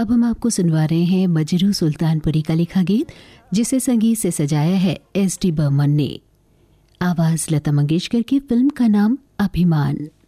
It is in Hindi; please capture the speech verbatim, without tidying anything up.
अब हम आपको सुनवा रहे हैं मजरू सुल्तानपुरी का लिखा गीत, जिसे संगीत से सजाया है एस डी बर्मन ने। आवाज लता मंगेशकर की, फिल्म का नाम अभिमान।